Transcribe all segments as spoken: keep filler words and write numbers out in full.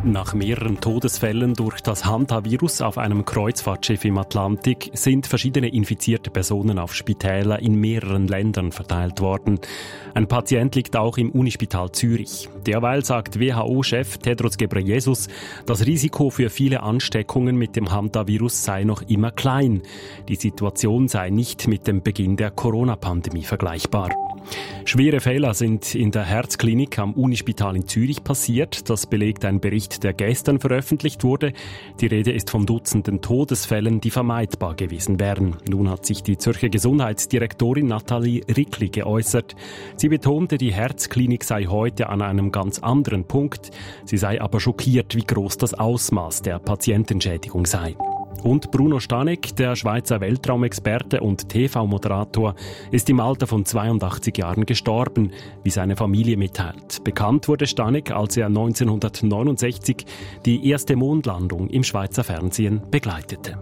Nach mehreren Todesfällen durch das Hantavirus auf einem Kreuzfahrtschiff im Atlantik sind verschiedene infizierte Personen auf Spitäler in mehreren Ländern verteilt worden. Ein Patient liegt auch im Unispital Zürich. Derweil sagt W H O-Chef Tedros Ghebreyesus, das Risiko für viele Ansteckungen mit dem Hantavirus sei noch immer klein. Die Situation sei nicht mit dem Beginn der Corona-Pandemie vergleichbar. Schwere Fehler sind in der Herzklinik am Unispital in Zürich passiert. Das belegt ein Bericht, der gestern veröffentlicht wurde. Die Rede ist von Dutzenden Todesfällen, die vermeidbar gewesen wären. Nun hat sich die Zürcher Gesundheitsdirektorin Nathalie Rickli geäußert. Sie betonte, die Herzklinik sei heute an einem ganz anderen Punkt. Sie sei aber schockiert, wie groß das Ausmaß der Patientenschädigung sei. Und Bruno Stanek, der Schweizer Weltraumexperte und T V-Moderator, ist im Alter von zweiundachtzig Jahren gestorben, wie seine Familie mitteilt. Bekannt wurde Stanek, als er neunzehnhundertneunundsechzig die erste Mondlandung im Schweizer Fernsehen begleitete.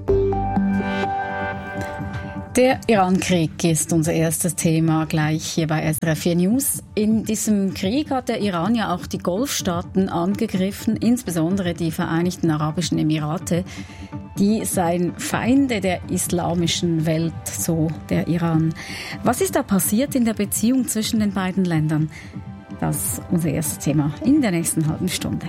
Der Iran-Krieg ist unser erstes Thema gleich hier bei S R F vier News. In diesem Krieg hat der Iran ja auch die Golfstaaten angegriffen, insbesondere die Vereinigten Arabischen Emirate. Die seien Feinde der islamischen Welt, so der Iran. Was ist da passiert in der Beziehung zwischen den beiden Ländern? Das ist unser erstes Thema in der nächsten halben Stunde.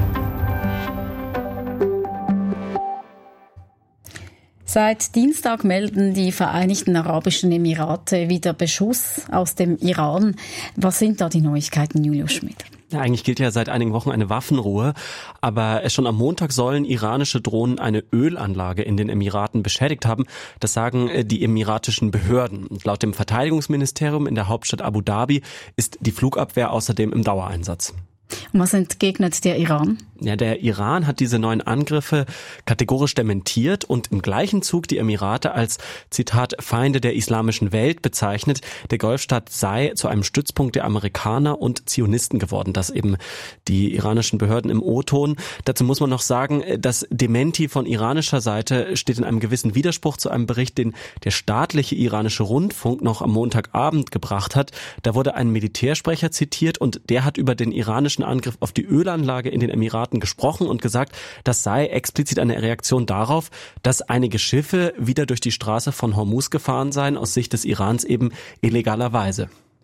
Seit Dienstag melden die Vereinigten Arabischen Emirate wieder Beschuss aus dem Iran. Was sind da die Neuigkeiten, Julius Schmidt? Ja, eigentlich gilt ja seit einigen Wochen eine Waffenruhe, aber schon am Montag sollen iranische Drohnen eine Ölanlage in den Emiraten beschädigt haben. Das sagen die emiratischen Behörden. Und laut dem Verteidigungsministerium in der Hauptstadt Abu Dhabi ist die Flugabwehr außerdem im Dauereinsatz. Und was entgegnet der Iran? Ja, der Iran hat diese neuen Angriffe kategorisch dementiert und im gleichen Zug die Emirate als, Zitat, Feinde der islamischen Welt bezeichnet. Der Golfstaat sei zu einem Stützpunkt der Amerikaner und Zionisten geworden. Das eben die iranischen Behörden im O-Ton. Dazu muss man noch sagen, das Dementi von iranischer Seite steht in einem gewissen Widerspruch zu einem Bericht, den der staatliche iranische Rundfunk noch am Montagabend gebracht hat. Da wurde ein Militärsprecher zitiert und der hat über den iranischen Angriff auf die Ölanlage in den Emiraten gesprochen und gesagt, das sei explizit eine Reaktion darauf, dass einige Schiffe wieder durch die Straße von Hormuz gefahren seien, aus Sicht des Irans eben illegalerweise.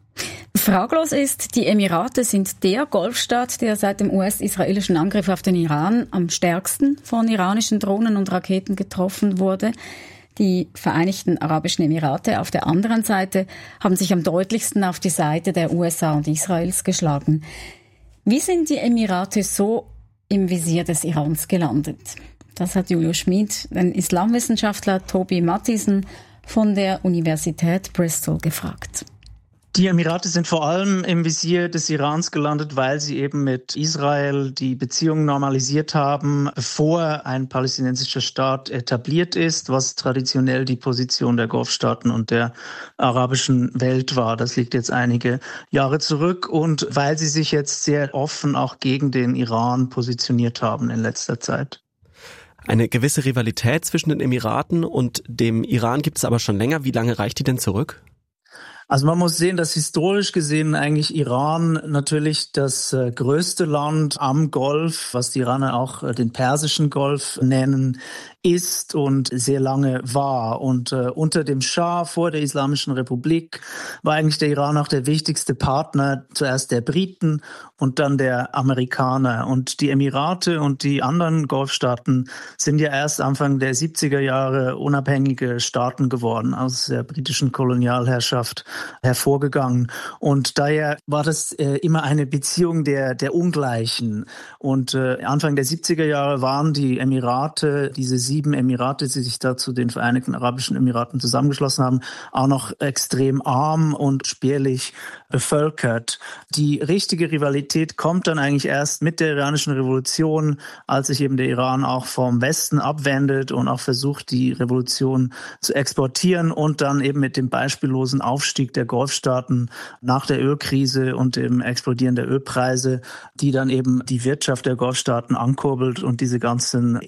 Fraglos ist, die Emirate sind der Golfstaat, der seit dem U S-israelischen Angriff auf den Iran am stärksten von iranischen Drohnen und Raketen getroffen wurde. Die Vereinigten Arabischen Emirate auf der anderen Seite haben sich am deutlichsten auf die Seite der U S A und Israels geschlagen. Wie sind die Emirate so im Visier des Irans gelandet? Das hat Julius Schmid, den Islamwissenschaftler Toby Matthiesen von der Universität Bristol, gefragt. Die Emirate sind vor allem im Visier des Irans gelandet, weil sie eben mit Israel die Beziehungen normalisiert haben, bevor ein palästinensischer Staat etabliert ist, was traditionell die Position der Golfstaaten und der arabischen Welt war. Das liegt jetzt einige Jahre zurück und weil sie sich jetzt sehr offen auch gegen den Iran positioniert haben in letzter Zeit. Eine gewisse Rivalität zwischen den Emiraten und dem Iran gibt es aber schon länger. Wie lange reicht die denn zurück? Also man muss sehen, dass historisch gesehen eigentlich Iran natürlich das äh, größte Land am Golf, was die Iraner auch äh, den Persischen Golf nennen, ist und sehr lange war. Und äh, unter dem Schah vor der Islamischen Republik war eigentlich der Iran auch der wichtigste Partner, zuerst der Briten und dann der Amerikaner. Und die Emirate und die anderen Golfstaaten sind ja erst Anfang der siebziger Jahre unabhängige Staaten geworden, aus der britischen Kolonialherrschaft hervorgegangen. Und daher war das äh, immer eine Beziehung der, der Ungleichen. Und äh, Anfang der siebziger Jahre waren die Emirate, diese sieben Emirate, die sich da zu den Vereinigten Arabischen Emiraten zusammengeschlossen haben, auch noch extrem arm und spärlich bevölkert. Die richtige Rivalität kommt dann eigentlich erst mit der iranischen Revolution, als sich eben der Iran auch vom Westen abwendet und auch versucht, die Revolution zu exportieren und dann eben mit dem beispiellosen Aufstieg der Golfstaaten nach der Ölkrise und dem Explodieren der Ölpreise, die dann eben die Wirtschaft der Golfstaaten ankurbelt und diese ganzen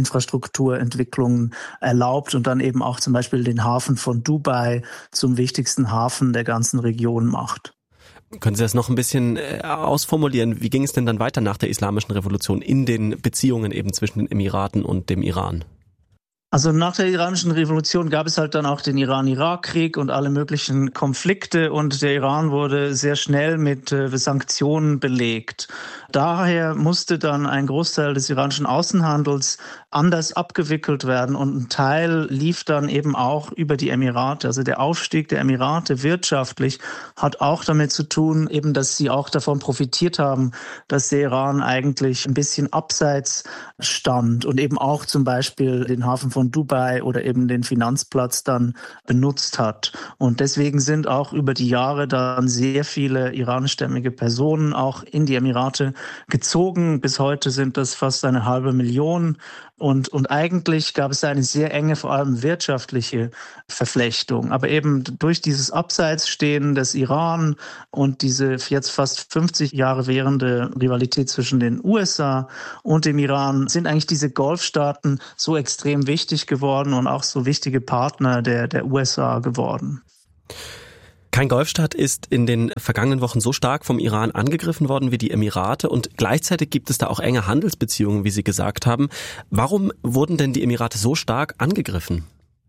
Infrastrukturentwicklungen erlaubt und dann eben auch zum Beispiel den Hafen von Dubai zum wichtigsten Hafen der ganzen Region macht. Können Sie das noch ein bisschen ausformulieren? Wie ging es denn dann weiter nach der Islamischen Revolution in den Beziehungen eben zwischen den Emiraten und dem Iran? Also nach der iranischen Revolution gab es halt dann auch den Iran-Irak-Krieg und alle möglichen Konflikte und der Iran wurde sehr schnell mit äh, Sanktionen belegt. Daher musste dann ein Großteil des iranischen Außenhandels anders abgewickelt werden und ein Teil lief dann eben auch über die Emirate. Also der Aufstieg der Emirate wirtschaftlich hat auch damit zu tun, eben, dass sie auch davon profitiert haben, dass der Iran eigentlich ein bisschen abseits stand und eben auch zum Beispiel den Hafen von Dubai oder eben den Finanzplatz dann benutzt hat. Und deswegen sind auch über die Jahre dann sehr viele iranischstämmige Personen auch in die Emirate gezogen. Bis heute sind das fast eine halbe Million. Und, und eigentlich gab es eine sehr enge, vor allem wirtschaftliche Verflechtung. Aber eben durch dieses Abseitsstehen des Iran und diese jetzt fast fünfzig Jahre währende Rivalität zwischen den U S A und dem Iran sind eigentlich diese Golfstaaten so extrem wichtig geworden und auch so wichtige Partner der, der U S A geworden. Kein Golfstaat ist in den vergangenen Wochen so stark vom Iran angegriffen worden wie die Emirate und gleichzeitig gibt es da auch enge Handelsbeziehungen, wie Sie gesagt haben. Warum wurden denn die Emirate so stark angegriffen?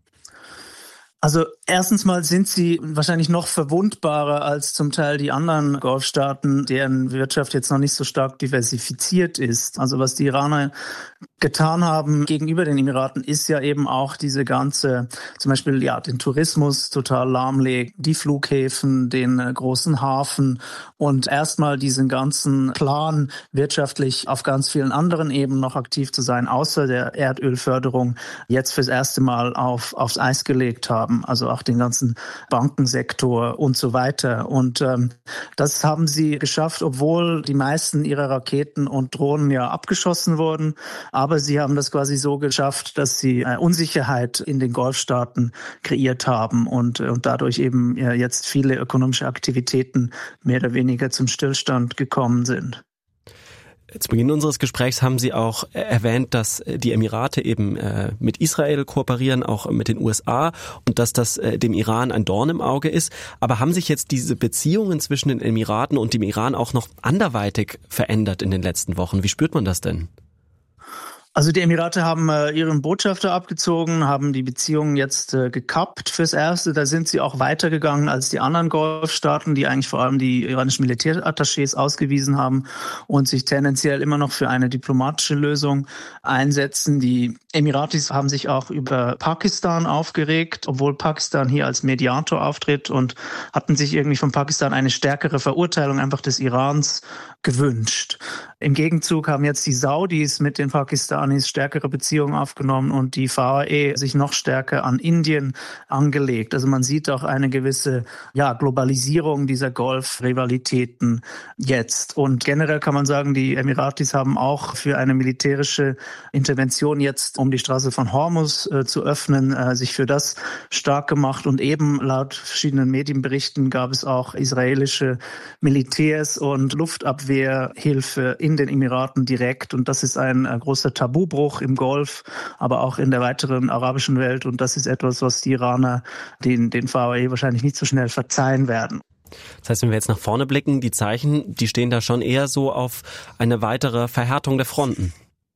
Also erstens mal sind sie wahrscheinlich noch verwundbarer als zum Teil die anderen Golfstaaten, deren Wirtschaft jetzt noch nicht so stark diversifiziert ist. Also was die Iraner getan haben gegenüber den Emiraten ist ja eben auch diese ganze, zum Beispiel ja den Tourismus total lahmlegen, die Flughäfen, den äh, großen Hafen und erstmal diesen ganzen Plan wirtschaftlich auf ganz vielen anderen Ebenen noch aktiv zu sein, außer der Erdölförderung jetzt fürs erste Mal auf aufs Eis gelegt haben, also auch den ganzen Bankensektor und so weiter. Und ähm, das haben sie geschafft, obwohl die meisten ihrer Raketen und Drohnen ja abgeschossen wurden. Aber sie haben das quasi so geschafft, dass sie Unsicherheit in den Golfstaaten kreiert haben und, und dadurch eben jetzt viele ökonomische Aktivitäten mehr oder weniger zum Stillstand gekommen sind. Zu Beginn unseres Gesprächs haben Sie auch erwähnt, dass die Emirate eben äh, mit Israel kooperieren, auch mit den U S A und dass das äh, dem Iran ein Dorn im Auge ist. Aber haben sich jetzt diese Beziehungen zwischen den Emiraten und dem Iran auch noch anderweitig verändert in den letzten Wochen? Wie spürt man das denn? Also die Emirate haben äh, ihren Botschafter abgezogen, haben die Beziehungen jetzt äh, gekappt fürs Erste. Da sind sie auch weitergegangen als die anderen Golfstaaten, die eigentlich vor allem die iranischen Militärattachés ausgewiesen haben und sich tendenziell immer noch für eine diplomatische Lösung einsetzen. Die Emiratis haben sich auch über Pakistan aufgeregt, obwohl Pakistan hier als Mediator auftritt und hatten sich irgendwie von Pakistan eine stärkere Verurteilung einfach des Irans gewünscht. Im Gegenzug haben jetzt die Saudis mit den Pakistanis stärkere Beziehungen aufgenommen und die V A E sich noch stärker an Indien angelegt. Also man sieht auch eine gewisse ja, Globalisierung dieser Golf-Rivalitäten jetzt. Und generell kann man sagen, die Emiratis haben auch für eine militärische Intervention jetzt, um die Straße von Hormuz äh, zu öffnen, äh, sich für das stark gemacht. Und eben laut verschiedenen Medienberichten gab es auch israelische Militärs und Luftabwehrhilfe in den Emiraten direkt. Und das ist ein äh, großer Tabubruch im Golf, aber auch in der weiteren arabischen Welt. Und das ist etwas, was die Iraner den, den V A E wahrscheinlich nicht so schnell verzeihen werden. Das heißt, wenn wir jetzt nach vorne blicken, die Zeichen, die stehen da schon eher so auf eine weitere Verhärtung der Fronten.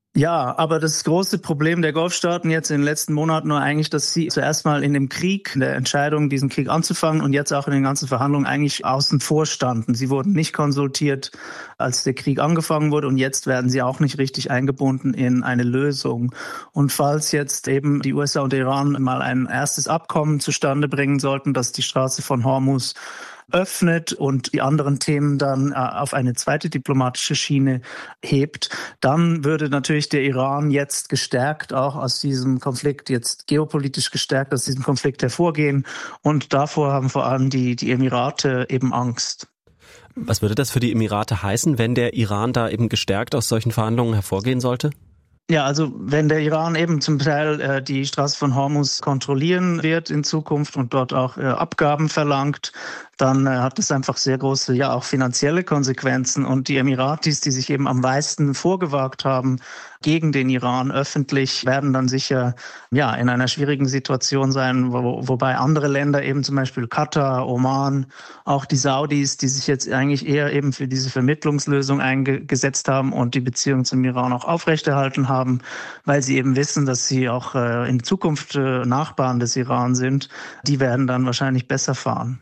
Ja, aber das große Problem der Golfstaaten jetzt in den letzten Monaten war eigentlich, dass sie zuerst mal in dem Krieg, in der Entscheidung, diesen Krieg anzufangen und jetzt auch in den ganzen Verhandlungen eigentlich außen vor standen. Sie wurden nicht konsultiert, als der Krieg angefangen wurde und jetzt werden sie auch nicht richtig eingebunden in eine Lösung. Und falls jetzt eben die U S A und der Iran mal ein erstes Abkommen zustande bringen sollten, dass die Straße von Hormuz öffnet und die anderen Themen dann äh, auf eine zweite diplomatische Schiene hebt, dann würde natürlich der Iran jetzt gestärkt auch aus diesem Konflikt, jetzt geopolitisch gestärkt aus diesem Konflikt hervorgehen. Und davor haben vor allem die, die Emirate eben Angst. Was würde das für die Emirate heißen, wenn der Iran da eben gestärkt aus solchen Verhandlungen hervorgehen sollte? Ja, also wenn der Iran eben zum Teil äh, die Straße von Hormuz kontrollieren wird in Zukunft und dort auch äh, Abgaben verlangt, dann äh, hat das einfach sehr große, ja auch finanzielle Konsequenzen. Und die Emiratis, die sich eben am meisten vorgewagt haben gegen den Iran öffentlich, werden dann sicher ja in einer schwierigen Situation sein, wo, wobei andere Länder, eben zum Beispiel Katar, Oman, auch die Saudis, die sich jetzt eigentlich eher eben für diese Vermittlungslösung eingesetzt haben und die Beziehung zum Iran auch aufrechterhalten haben, weil sie eben wissen, dass sie auch äh, in Zukunft äh, Nachbarn des Iran sind, die werden dann wahrscheinlich besser fahren.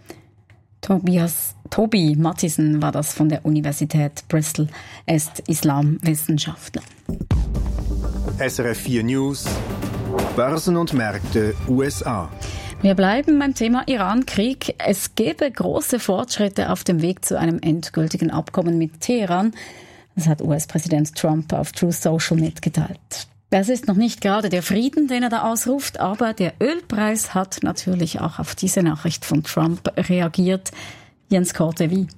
Tobias, Tobi Matthiesen war das von der Universität Bristol. Er ist Islamwissenschaftler. S R F vier News, Börsen und Märkte U S A. Wir bleiben beim Thema Iran-Krieg. Es gäbe große Fortschritte auf dem Weg zu einem endgültigen Abkommen mit Teheran. Das hat U S-Präsident Trump auf Truth Social mitgeteilt. Das ist noch nicht gerade der Frieden, den er da ausruft, aber der Ölpreis hat natürlich auch auf diese Nachricht von Trump reagiert. Jens Korte, wie?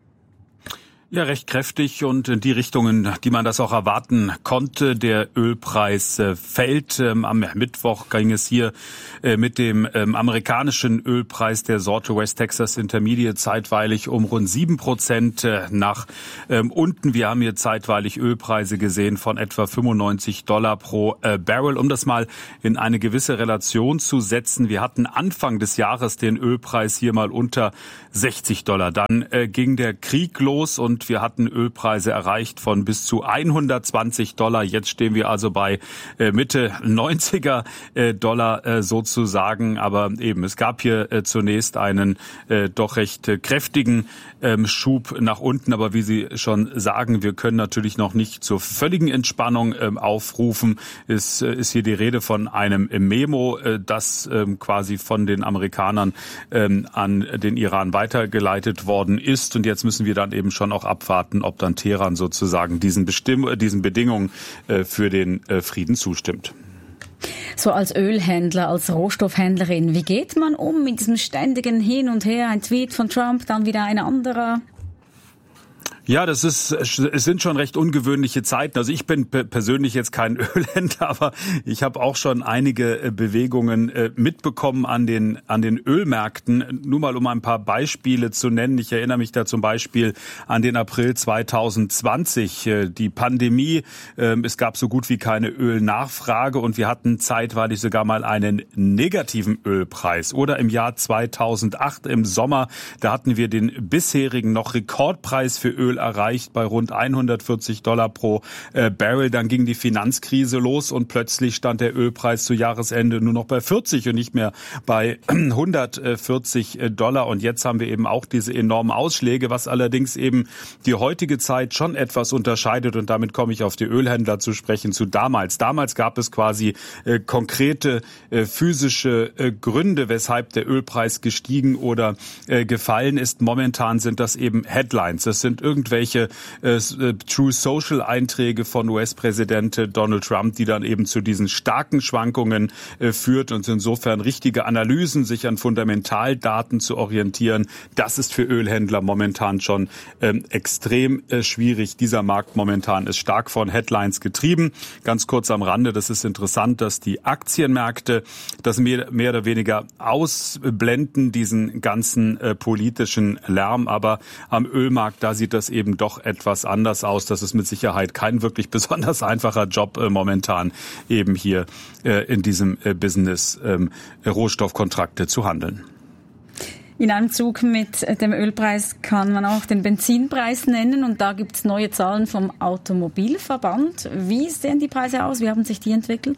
Ja, recht kräftig und in die Richtungen, die man das auch erwarten konnte. Der Ölpreis äh, fällt. Ähm, am Mittwoch ging es hier äh, mit dem ähm, amerikanischen Ölpreis der Sorte West Texas Intermediate zeitweilig um rund sieben Prozent äh, nach ähm, unten. Wir haben hier zeitweilig Ölpreise gesehen von etwa fünfundneunzig Dollar pro äh, Barrel. Um das mal in eine gewisse Relation zu setzen. Wir hatten Anfang des Jahres den Ölpreis hier mal unter sechzig Dollar. Dann äh, ging der Krieg los und wir hatten Ölpreise erreicht von bis zu hundertzwanzig Dollar. Jetzt stehen wir also bei äh, Mitte neunziger äh, Dollar äh, sozusagen. Aber eben, es gab hier äh, zunächst einen äh, doch recht äh, kräftigen ähm, Schub nach unten. Aber wie Sie schon sagen, wir können natürlich noch nicht zur völligen Entspannung ähm, aufrufen. Es äh, ist hier die Rede von einem Memo, äh, das ähm, quasi von den Amerikanern ähm, an den Iran weitergeleitet worden ist. Und jetzt müssen wir dann eben schon auch abwarten, ob dann Teheran sozusagen diesen, Bestimm- diesen Bedingungen äh, für den äh, Frieden zustimmt. So als Ölhändler, als Rohstoffhändlerin, wie geht man um mit diesem ständigen Hin und Her? Ein Tweet von Trump, dann wieder ein anderer. Ja, das ist, es sind schon recht ungewöhnliche Zeiten. Also ich bin persönlich jetzt kein Ölhändler, aber ich habe auch schon einige Bewegungen mitbekommen an den, an den Ölmärkten. Nur mal um ein paar Beispiele zu nennen. Ich erinnere mich da zum Beispiel an den April zwanzig zwanzig, die Pandemie. Es gab so gut wie keine Ölnachfrage und wir hatten zeitweilig sogar mal einen negativen Ölpreis. Oder im Jahr zweitausendacht im Sommer, da hatten wir den bisherigen noch Rekordpreis für Öl erreicht bei rund hundertvierzig Dollar pro äh, Barrel. Dann ging die Finanzkrise los und plötzlich stand der Ölpreis zu Jahresende nur noch bei vierzig und nicht mehr bei hundertvierzig Dollar. Und jetzt haben wir eben auch diese enormen Ausschläge, was allerdings eben die heutige Zeit schon etwas unterscheidet. Und damit komme ich auf die Ölhändler zu sprechen zu damals. Damals gab es quasi äh, konkrete äh, physische äh, Gründe, weshalb der Ölpreis gestiegen oder äh, gefallen ist. Momentan sind das eben Headlines. Das sind irgendwelche äh, True Social Einträge von U S-Präsident Donald Trump, die dann eben zu diesen starken Schwankungen äh, führt und insofern richtige Analysen, sich an Fundamentaldaten zu orientieren. Das ist für Ölhändler momentan schon ähm, extrem äh, schwierig. Dieser Markt momentan ist stark von Headlines getrieben. Ganz kurz am Rande, das ist interessant, dass die Aktienmärkte das mehr, mehr oder weniger ausblenden, diesen ganzen äh, politischen Lärm. Aber am Ölmarkt, da sieht das eben doch etwas anders aus. Das ist mit Sicherheit kein wirklich besonders einfacher Job äh, momentan eben hier äh, in diesem äh, Business ähm, Rohstoffkontrakte zu handeln. In einem Zug mit dem Ölpreis kann man auch den Benzinpreis nennen und da gibt es neue Zahlen vom Automobilverband. Wie sehen die Preise aus? Wie haben sich die entwickelt?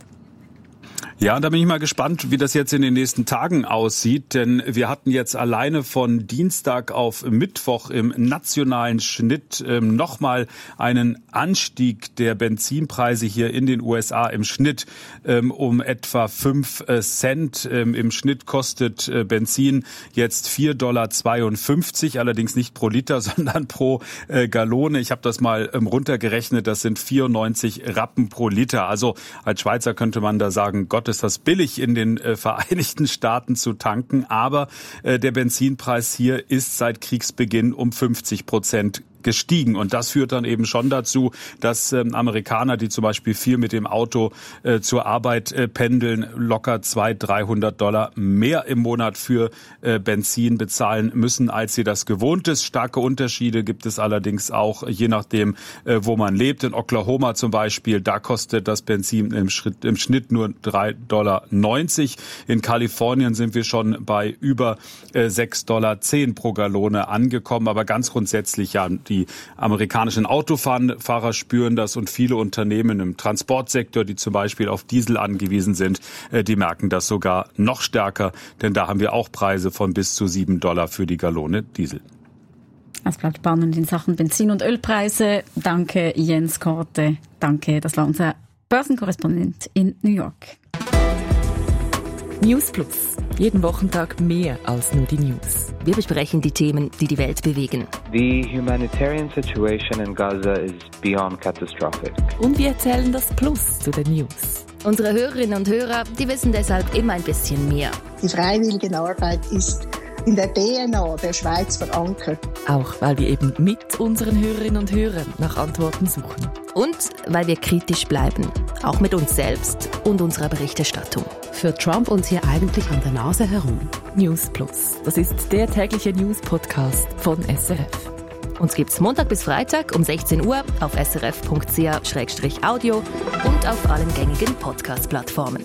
Ja, da bin ich mal gespannt, wie das jetzt in den nächsten Tagen aussieht, denn wir hatten jetzt alleine von Dienstag auf Mittwoch im nationalen Schnitt ähm, nochmal einen Anstieg der Benzinpreise hier in den U S A im Schnitt ähm, um etwa fünf Cent. Ähm, Im Schnitt kostet äh, Benzin jetzt vier Komma zweiundfünfzig Dollar, allerdings nicht pro Liter, sondern pro äh, Gallone. Ich habe das mal ähm, runtergerechnet, das sind vierundneunzig Rappen pro Liter. Also als Schweizer könnte man da sagen, Gott, ist das billig in den äh, Vereinigten Staaten zu tanken, aber äh, der Benzinpreis hier ist seit Kriegsbeginn um fünfzig Prozent gestiegen. Und das führt dann eben schon dazu, dass ähm, Amerikaner, die zum Beispiel viel mit dem Auto äh, zur Arbeit äh, pendeln, locker zweihundert, dreihundert Dollar mehr im Monat für äh, Benzin bezahlen müssen, als sie das gewohnt ist. Starke Unterschiede gibt es allerdings auch, je nachdem, äh, wo man lebt. In Oklahoma zum Beispiel, da kostet das Benzin im, Schritt, im Schnitt nur drei Dollar neunzig. In Kalifornien sind wir schon bei über äh, sechs Dollar zehn pro Gallone angekommen. Aber ganz grundsätzlich, ja, die amerikanischen Autofahrer spüren das und viele Unternehmen im Transportsektor, die zum Beispiel auf Diesel angewiesen sind, äh, die merken das sogar noch stärker, denn da haben wir auch Preise von bis zu sieben Dollar für die Gallone Diesel. Es bleibt spannend in Sachen Benzin- und Ölpreise. Danke, Jens Korte. Danke, das war unser Börsenkorrespondent in New York. News Plus. Jeden Wochentag mehr als nur die News. Wir besprechen die Themen, die die Welt bewegen. The humanitarian situation in Gaza is beyond catastrophic. Und wir erzählen das Plus zu den News. Unsere Hörerinnen und Hörer, die wissen deshalb immer ein bisschen mehr. Die Freiwilligenarbeit ist in der D N A der Schweiz verankert. Auch weil wir eben mit unseren Hörerinnen und Hörern nach Antworten suchen. Und weil wir kritisch bleiben. Auch mit uns selbst und unserer Berichterstattung. Führt Trump uns hier eigentlich an der Nase herum? News Plus. Das ist der tägliche News-Podcast von S R F. Uns gibt's Montag bis Freitag um sechzehn Uhr auf s r f punkt c h slash audio und auf allen gängigen Podcast-Plattformen.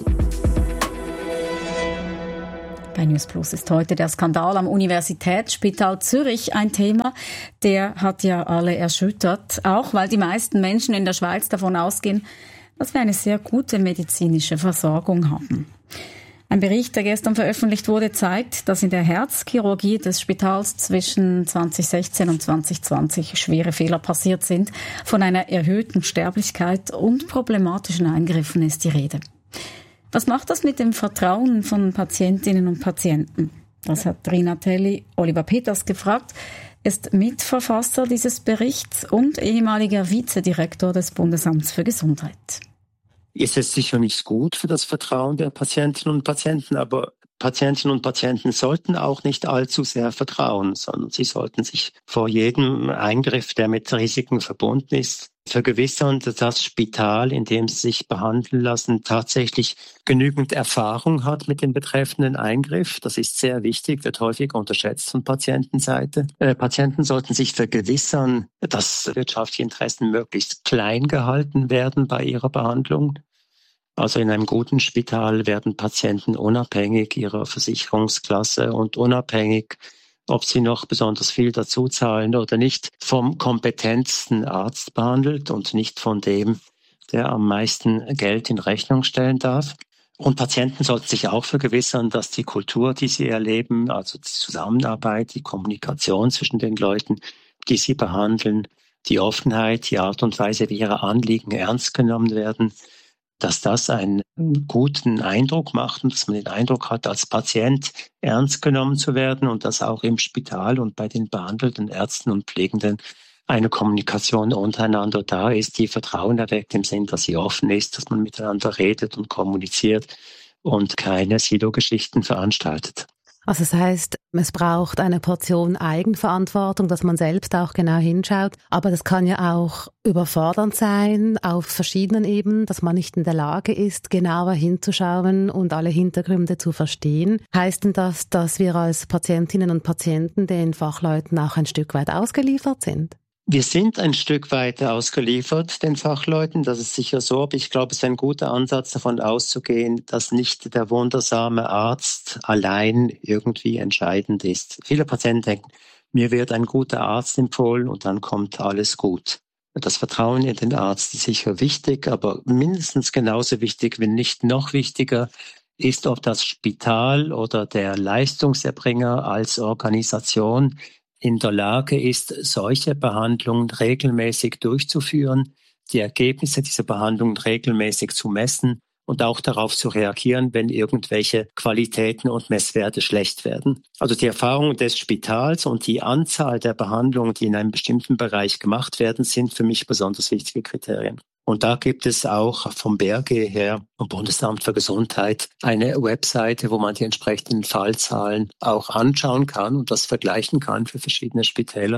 Bei News Plus ist heute der Skandal am Universitätsspital Zürich ein Thema. Der hat ja alle erschüttert, auch weil die meisten Menschen in der Schweiz davon ausgehen, dass wir eine sehr gute medizinische Versorgung haben. Ein Bericht, der gestern veröffentlicht wurde, zeigt, dass in der Herzchirurgie des Spitals zwischen zwanzig sechzehn und zwanzig zwanzig schwere Fehler passiert sind. Von einer erhöhten Sterblichkeit und problematischen Eingriffen ist die Rede. Was macht das mit dem Vertrauen von Patientinnen und Patienten? Das hat Rina Telli Oliver Peters gefragt. Er ist Mitverfasser dieses Berichts und ehemaliger Vizedirektor des Bundesamts für Gesundheit. Ist es sicher nicht gut für das Vertrauen der Patientinnen und Patienten, aber Patientinnen und Patienten sollten auch nicht allzu sehr vertrauen, sondern sie sollten sich vor jedem Eingriff, der mit Risiken verbunden ist, vergewissern, dass das Spital, in dem sie sich behandeln lassen, tatsächlich genügend Erfahrung hat mit dem betreffenden Eingriff. Das ist sehr wichtig, wird häufig unterschätzt von Patientenseite. Äh, Patienten sollten sich vergewissern, dass wirtschaftliche Interessen möglichst klein gehalten werden bei ihrer Behandlung. Also in einem guten Spital werden Patienten unabhängig ihrer Versicherungsklasse und unabhängig, ob sie noch besonders viel dazu zahlen oder nicht, vom kompetentsten Arzt behandelt und nicht von dem, der am meisten Geld in Rechnung stellen darf. Und Patienten sollten sich auch vergewissern, dass die Kultur, die sie erleben, also die Zusammenarbeit, die Kommunikation zwischen den Leuten, die sie behandeln, die Offenheit, die Art und Weise, wie ihre Anliegen ernst genommen werden, dass das einen guten Eindruck macht und dass man den Eindruck hat, als Patient ernst genommen zu werden und dass auch im Spital und bei den behandelten Ärzten und Pflegenden eine Kommunikation untereinander da ist, die Vertrauen erweckt im Sinn, dass sie offen ist, dass man miteinander redet und kommuniziert und keine Silo-Geschichten veranstaltet. Also das heißt, es braucht eine Portion Eigenverantwortung, dass man selbst auch genau hinschaut. Aber das kann ja auch überfordernd sein auf verschiedenen Ebenen, dass man nicht in der Lage ist, genauer hinzuschauen und alle Hintergründe zu verstehen. Heißt denn das, dass wir als Patientinnen und Patienten den Fachleuten auch ein Stück weit ausgeliefert sind? Wir sind ein Stück weit ausgeliefert, den Fachleuten, das ist sicher so, aber ich glaube, es ist ein guter Ansatz, davon auszugehen, dass nicht der wundersame Arzt allein irgendwie entscheidend ist. Viele Patienten denken, mir wird ein guter Arzt empfohlen und dann kommt alles gut. Das Vertrauen in den Arzt ist sicher wichtig, aber mindestens genauso wichtig, wenn nicht noch wichtiger, ist, ob das Spital oder der Leistungserbringer als Organisation in der Lage ist, solche Behandlungen regelmäßig durchzuführen, die Ergebnisse dieser Behandlungen regelmäßig zu messen und auch darauf zu reagieren, wenn irgendwelche Qualitäten und Messwerte schlecht werden. Also die Erfahrung des Spitals und die Anzahl der Behandlungen, die in einem bestimmten Bereich gemacht werden, sind für mich besonders wichtige Kriterien. Und da gibt es auch vom B R G her, vom Bundesamt für Gesundheit, eine Webseite, wo man die entsprechenden Fallzahlen auch anschauen kann und das vergleichen kann für verschiedene Spitäler.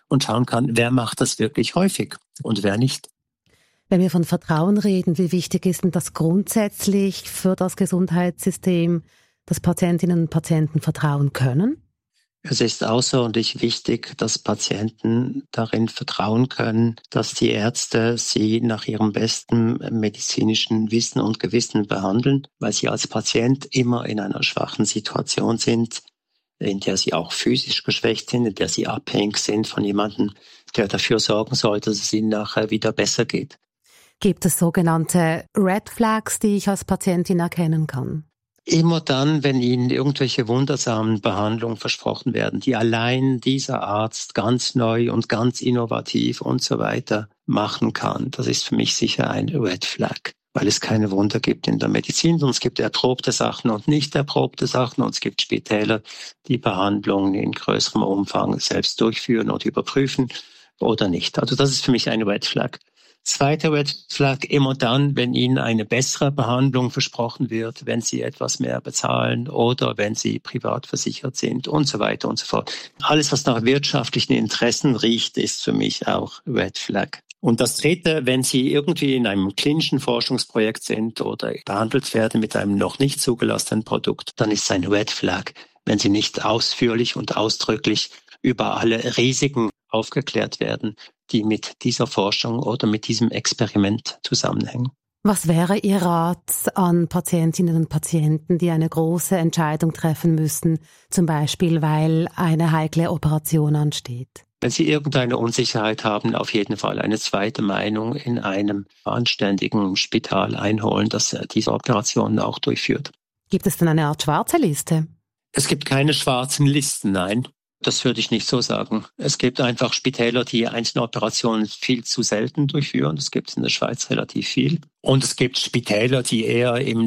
und schauen kann, wer macht das wirklich häufig und wer nicht. Wenn wir von Vertrauen reden, wie wichtig ist denn das grundsätzlich für das Gesundheitssystem, dass Patientinnen und Patienten vertrauen können? Es ist außerordentlich wichtig, dass Patienten darin vertrauen können, dass die Ärzte sie nach ihrem besten medizinischen Wissen und Gewissen behandeln, weil sie als Patient immer in einer schwachen Situation sind, in der sie auch physisch geschwächt sind, in der sie abhängig sind von jemandem, der dafür sorgen soll, dass es ihnen nachher wieder besser geht. Gibt es sogenannte Red Flags, die ich als Patientin erkennen kann? Immer dann, wenn Ihnen irgendwelche wundersamen Behandlungen versprochen werden, die allein dieser Arzt ganz neu und ganz innovativ und so weiter machen kann, das ist für mich sicher ein Red Flag, weil es keine Wunder gibt in der Medizin. Und es gibt erprobte Sachen und nicht erprobte Sachen. Und es gibt Spitäler, die Behandlungen in größerem Umfang selbst durchführen oder überprüfen oder nicht. Also das ist für mich ein Red Flag. Zweiter Red Flag, immer dann, wenn Ihnen eine bessere Behandlung versprochen wird, wenn Sie etwas mehr bezahlen oder wenn Sie privat versichert sind und so weiter und so fort. Alles, was nach wirtschaftlichen Interessen riecht, ist für mich auch Red Flag. Und das Dritte, wenn Sie irgendwie in einem klinischen Forschungsprojekt sind oder behandelt werden mit einem noch nicht zugelassenen Produkt, dann ist es ein Red Flag, wenn Sie nicht ausführlich und ausdrücklich über alle Risiken aufgeklärt werden, die mit dieser Forschung oder mit diesem Experiment zusammenhängen. Was wäre Ihr Rat an Patientinnen und Patienten, die eine große Entscheidung treffen müssen, zum Beispiel weil eine heikle Operation ansteht? Wenn Sie irgendeine Unsicherheit haben, auf jeden Fall eine zweite Meinung in einem anständigen Spital einholen, das diese Operationen auch durchführt. Gibt es denn eine Art schwarze Liste? Es gibt keine schwarzen Listen, nein. Das würde ich nicht so sagen. Es gibt einfach Spitäler, die einzelne Operationen viel zu selten durchführen. Das gibt es in der Schweiz relativ viel. Und es gibt Spitäler, die eher im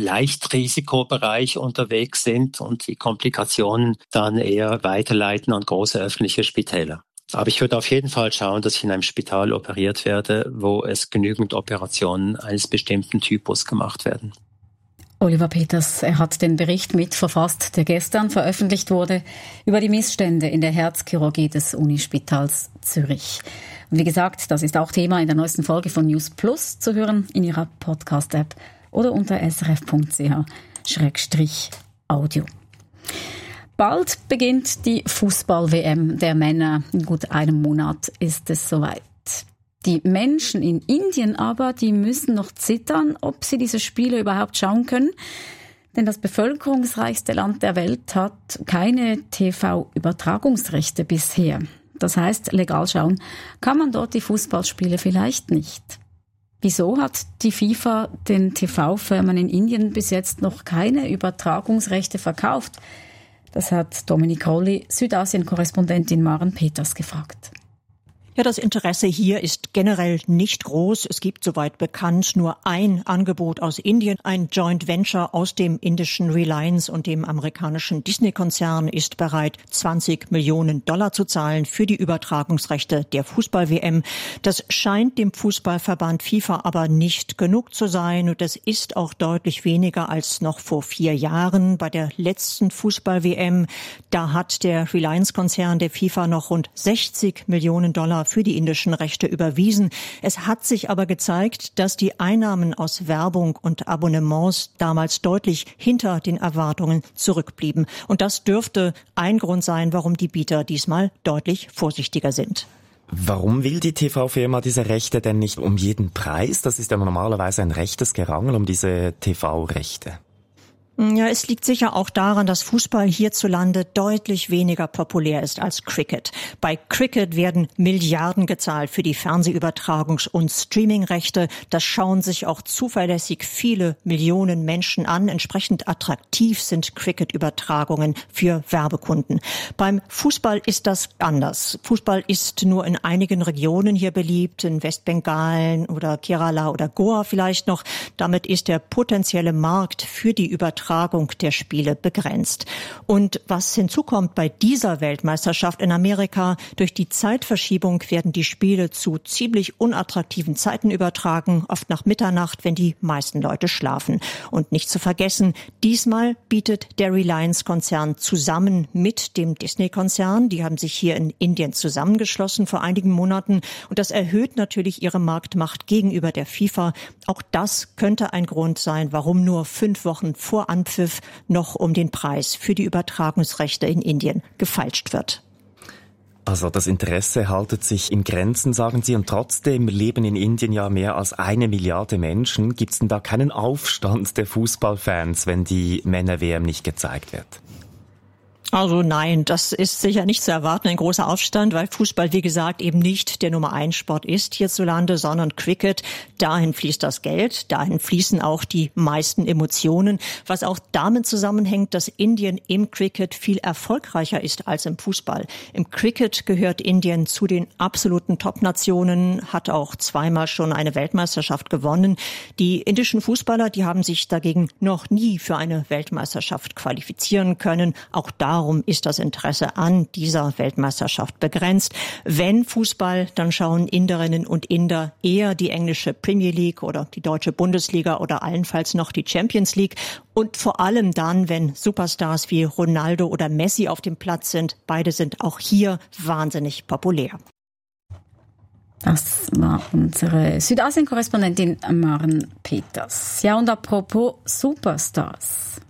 Leichtrisikobereich unterwegs sind und die Komplikationen dann eher weiterleiten an große öffentliche Spitäler. Aber ich würde auf jeden Fall schauen, dass ich in einem Spital operiert werde, wo es genügend Operationen eines bestimmten Typus gemacht werden. Oliver Peters, er hat den Bericht mitverfasst, der gestern veröffentlicht wurde, über die Missstände in der Herzchirurgie des Unispitals Zürich. Und wie gesagt, das ist auch Thema in der neuesten Folge von News Plus zu hören in Ihrer Podcast-App oder unter s r f punkt c h schrägstrich audio. Bald beginnt die Fußball-W M der Männer. In gut einem Monat ist es soweit. Die Menschen in Indien aber, die müssen noch zittern, ob sie diese Spiele überhaupt schauen können. Denn das bevölkerungsreichste Land der Welt hat keine T V-Übertragungsrechte bisher. Das heißt, legal schauen kann man dort die Fußballspiele vielleicht nicht. Wieso hat die FIFA den T V-Firmen in Indien bis jetzt noch keine Übertragungsrechte verkauft? Das hat Dominik Rolli, Südasien-Korrespondentin Maren Peters, gefragt. Ja, das Interesse hier ist generell nicht groß. Es gibt, soweit bekannt, nur ein Angebot aus Indien. Ein Joint Venture aus dem indischen Reliance und dem amerikanischen Disney-Konzern ist bereit, zwanzig Millionen Dollar zu zahlen für die Übertragungsrechte der Fußball-W M. Das scheint dem Fußballverband FIFA aber nicht genug zu sein. Und das ist auch deutlich weniger als noch vor vier Jahren. Bei der letzten Fußball-W M, da hat der Reliance-Konzern der FIFA noch rund sechzig Millionen Dollar für die indischen Rechte überwiesen. Es hat sich aber gezeigt, dass die Einnahmen aus Werbung und Abonnements damals deutlich hinter den Erwartungen zurückblieben. Und das dürfte ein Grund sein, warum die Bieter diesmal deutlich vorsichtiger sind. Warum will die T V-Firma diese Rechte denn nicht um jeden Preis? Das ist ja normalerweise ein rechtes Gerangel um diese T V-Rechte. Ja, es liegt sicher auch daran, dass Fußball hierzulande deutlich weniger populär ist als Cricket. Bei Cricket werden Milliarden gezahlt für die Fernsehübertragungs- und Streamingrechte. Das schauen sich auch zuverlässig viele Millionen Menschen an. Entsprechend attraktiv sind Cricket-Übertragungen für Werbekunden. Beim Fußball ist das anders. Fußball ist nur in einigen Regionen hier beliebt, in Westbengalen oder Kerala oder Goa vielleicht noch. Damit ist der potenzielle Markt für die Übertragung Übertragung der Spiele begrenzt. Und was hinzukommt bei dieser Weltmeisterschaft in Amerika, durch die Zeitverschiebung werden die Spiele zu ziemlich unattraktiven Zeiten übertragen, oft nach Mitternacht, wenn die meisten Leute schlafen. Und nicht zu vergessen, diesmal bietet der Reliance-Konzern zusammen mit dem Disney-Konzern, die haben sich hier in Indien zusammengeschlossen vor einigen Monaten, und das erhöht natürlich ihre Marktmacht gegenüber der FIFA. Auch das könnte ein Grund sein, warum nur fünf Wochen vor Anpfiff noch um den Preis für die Übertragungsrechte in Indien gefeilscht wird. Also das Interesse haltet sich in Grenzen, sagen Sie, und trotzdem leben in Indien ja mehr als eine Milliarde Menschen. Gibt es denn da keinen Aufstand der Fußballfans, wenn die Männer-W M nicht gezeigt wird? Also nein, das ist sicher nicht zu erwarten, ein großer Aufstand, weil Fußball, wie gesagt, eben nicht der Nummer eins Sport ist hierzulande, sondern Cricket. Dahin fließt das Geld, dahin fließen auch die meisten Emotionen, was auch damit zusammenhängt, dass Indien im Cricket viel erfolgreicher ist als im Fußball. Im Cricket gehört Indien zu den absoluten Top-Nationen, hat auch zweimal schon eine Weltmeisterschaft gewonnen. Die indischen Fußballer, die haben sich dagegen noch nie für eine Weltmeisterschaft qualifizieren können. Auch darum ist das Interesse an dieser Weltmeisterschaft begrenzt. Wenn Fußball, dann schauen Inderinnen und Inder eher die englische Premier League oder die deutsche Bundesliga oder allenfalls noch die Champions League. Und vor allem dann, wenn Superstars wie Ronaldo oder Messi auf dem Platz sind. Beide sind auch hier wahnsinnig populär. Das war unsere Südasien-Korrespondentin Maren Peters. Ja, und apropos Superstars.